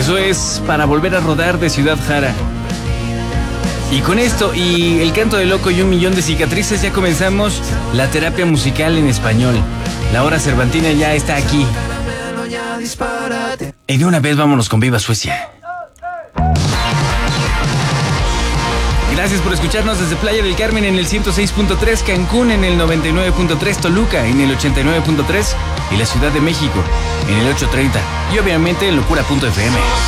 Eso es Para Volver a Rodar de Ciudad Jara. Y con esto y El Canto del Loco y Un Millón de Cicatrices ya comenzamos la terapia musical en español. La hora cervantina ya está aquí. Y de una vez vámonos con Viva Suecia. Gracias por escucharnos desde Playa del Carmen en el 106.3, Cancún en el 99.3, Toluca en el 89.3 y la Ciudad de México en el 830. Y obviamente en locura.fm.